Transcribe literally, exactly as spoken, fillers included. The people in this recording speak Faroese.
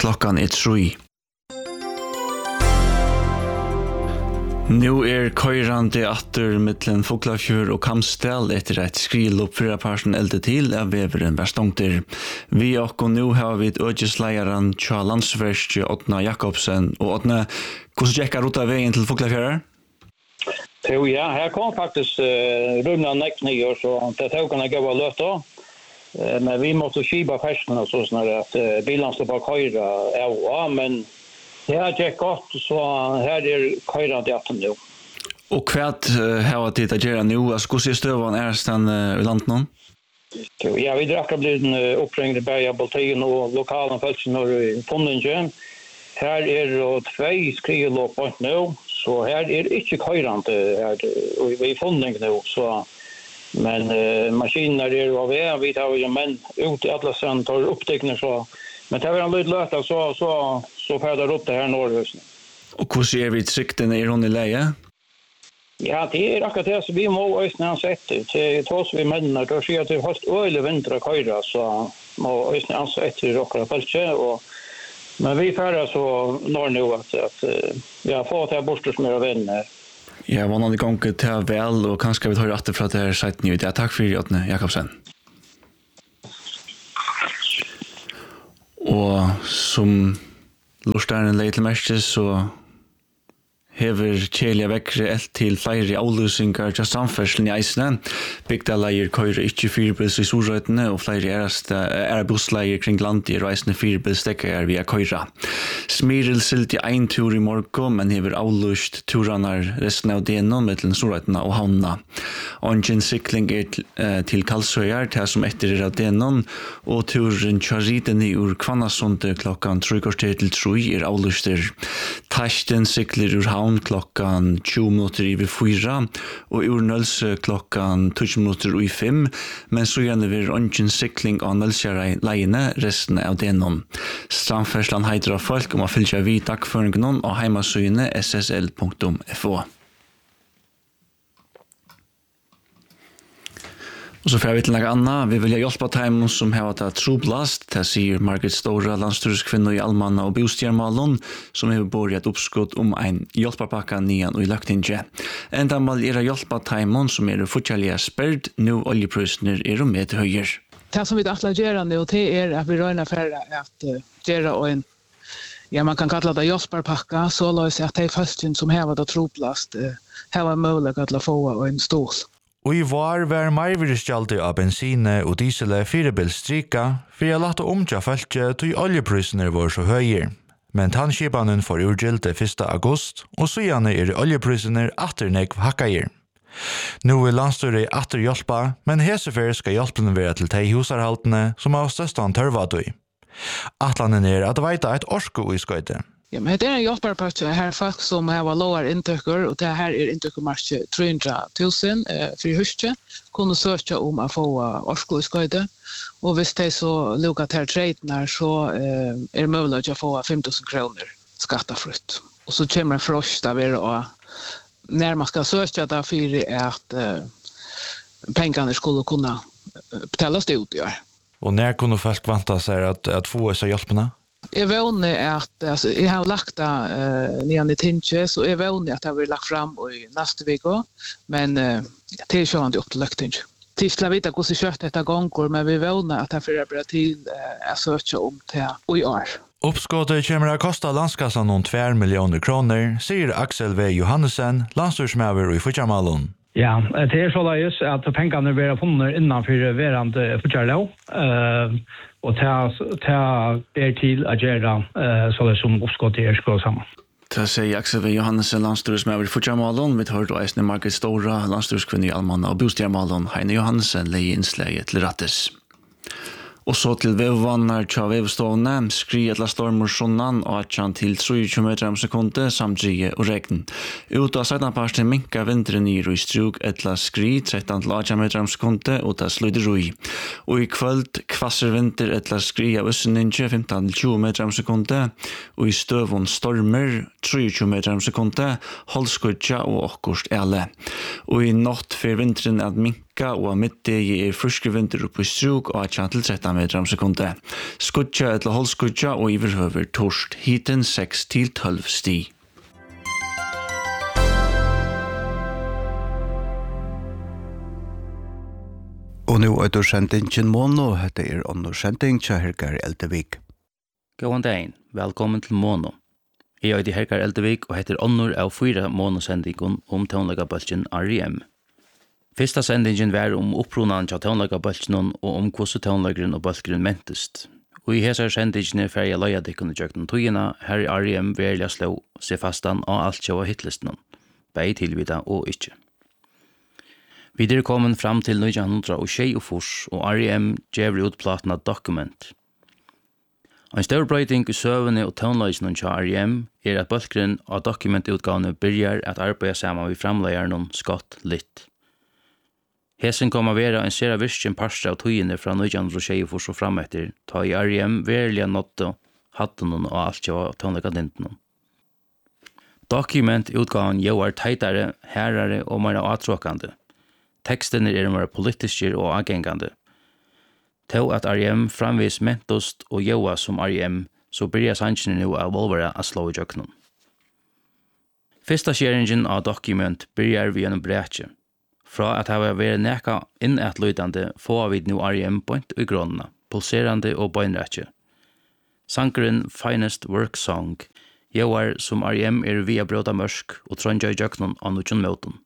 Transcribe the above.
klokkan er tre. Nu er køyrande atter mittlen Fuglafjør og Kamsdal etter et skril opp fyra parsen elde til av veveren verstongter. Vi og nu har vi øgesleieren tja landsverste Åtna Jakobsen. Og Åtna, hvordan gikk ruta veien til Fuglafjør? Jo, ja, her kom faktisk uh, rundt nekk nye, så det tog kan jeg gå løt da. Uh, men vi måtte skiba fersen og sånn at uh, bilen stod på køyre, ja, men det har gått godt, så her er køyrande atten nå. Og hva har tid å gjøre nå? Hvordan er støvene er stand i landet nå? Ja, vi drakk har blitt oppringd i Berga, Boltien og lokalen følelsen i Fondingen. Her er det tve skrivelåp nå, så her er ikke køyrande her i Fondingen nå, så men uh, maskiner er av det, vi tar jo menn ut i Atlasen, tar oppdekner, så men det var en lyd løt, så, så, så færder opp det her Norrhusen. Og hvordan er vi tryktene? Er hun i leie? Ja, det er akkurat det, så vi må øyne ansette. Til tås vi mennene, da sier at det er høyst øyelig vinter å køyre, så må øyne ansette i råkere følge. Men vi færder så når nå at, at vi har fått her borte som er venner. Ja, vanlig gang til vel, og kanskje vi tar etter fra det her seiten ut. Ja, takk for Åtne Jakobsen. Og som lortaren leier til mest, så hever Kjelja Vekre ett til flere avlusingar til samferdselen i eisene. Bygdaleier køyre ikke firebils i Storrøytene, og flere er bussleier kring landet og eisene firebils dekker er via køyre. Smiril silt i ein tur i morgen, men hever avlust turanar resten av denom mellom Storrøytene og Havna. Ongen sikling er til, eh, til Kalsøyar, til som etter er av denom, og turen kjaridene ur Kvannasundet klokkan tre kvarter til tre er avluster. Tasten sikler ur Havna klokkan tjue minutter i fyra og ur Nølse klokkan tjue minutter i fem, men så gjerne vil ungen sikling av Nølse-leiene resten av denom. Strandfersland heiter av folk om å fylke vid dagføringen og heimasøyene s s l punktum f o. Og så får vi til noe annet. Vi vil hjelpe dem som har vært troblast. Det sier Margret Stora, landstyrskvinne i Almanna og Bostjermalen, som har båret et oppskott om en hjelpepakke nian og i Løktinge. Enda mal er hjelpe dem som er fortjellige sperd, nå oljeprisene er med høyer. Det som vi atler gjør nå, det er at vi røyner for at uh, gjøre en, ja, man kan kalla det hjelpepakke, så la oss at de første som har vært troblast, uh, har mulighet til å få en stål. Og i var var meirvirskjaldi av bensine og diesele firebilstrika for jeg lagt omtja følge til oljeprisene var så høyer. Men tannskipanen får urgilde første august, og så gjerne er oljeprisene atternegg hakkager. Nå er landstyret atter hjelpa, men hesefer skal hjelpene være til de husarhaltene som har største tørvadøy. Atlanen er at veita et orsko i skøyde. Ja, men det er en hjelperpakke her folk som har lovar inntøkker, og det her er inntøkkermarsje tre hundre tusen eh, for huske, kunne søke om å få orsko i skøyde. Og hvis de så lukker til treitene, så eh, er det mulig å få fem tusen kroner skattefrutt. Og så kommer frost av det, og når man skal søke det for at eh, pengene skulle kunne betales ut i år. Og når kunne folk vanta seg at, at få seg hjelpene? Jeg vågner at, altså, jeg har lagt det uh, nyan i Tinche, så jeg vågner at jeg vil lagt fram i neste viko, men uh, det er ikke opp til Løktinge. Til å vite hvordan kjørt dette gonger, men vi vågner at jeg får bra til uh, å søke om til i år. Oppskottet kommer å koste landskassan noen två millioner kroner, sier Axel V. Johansen, landstyrsmøver i Futsjamalon. Ja, det er så løys at pengene vil være funnet innenfor verande Futsjalov, uh, og ta ber til å gjøre uh, så det som oppskottet er skål sammen. Det sier Axel V. Johansen, landstyrsmøver i Futsjamalon. Vi tar eisne Margret Stora, landstyrskvinne i Almanna og Bostjermalen. Heine Johansen leier innslaget til rattes. Og så til vevvannar tja vevstående, skri etla stormur sunnan og atjan til treogtjúgu metrar om sekunde, samt rige og regn. Ut av seitnaparsten minka vindren i rui strug etla skri trettan til atjan metrar om sekunde, ut av sløyde rui. Og i kvöld kvasser vinter etla skri av usseninje femtan til tjúgu metrar om sekunde, og i støvun stormer treogtjúgu metrar om sekunde, holdskudja og okkurst ele. Og i natt fer vintren at minka vekka og middegi er fruske vinter oppe i struk og atjan til trettan meter om sekundet. Skudja eller holdskudja og iverhøver torst. Hiten seks til tolv sti. Og nå er det sendingen Mono, det er ånd og sending til Hergar Eldevik. God dag, velkommen til Mono. Jeg er Hergar Eldevik og heter Onnur av fyra Mono-sendingen om tonlegabølgen R E M. Fyrsta sendingen var om opprunan til tonlegabølgen og om hvordan tonlegren og bølgren mentest. Og i hesar sendingene fer jeg løya dikken i jøkken togina, her i R E M verlig slå seg fastan av alt sjåa hitlisten, bei tilvida og ikkje. Vi er kommet fram til nitjan tjueseksogfors og R E M gjevri ut platna Document. En stor brøyting i søvende og tonløysene til R E M er at bølgren av dokumentutgavene byrjar at arbeida sammen med framleieren Scott Litt. Hesen kommer å være en sera virkjen parstra av togene fra nitjan tjueseksogfors og frametter, ta i R E M verilige nåtte hatten og alt kjøy tonleikadintene. Dokumentutgaven gjør teitare, herare og mer atråkande. Tekstene er mer politiske og agengande. Til at R E M framvis mentost og joa som R E M, så byrja sannsynene nå av volvere å slå i jøkkenen. Fyrsta skjeringen av dokument byrjar vi gjennom bretje. Fra at ha vært neka innætlydande får vi nå R E M point i grunna, pulserande og bøynretje. Sankeren Finest Work Song joar som R E M er via bråda mørsk og trondja i jøkkenen av nutjon møten.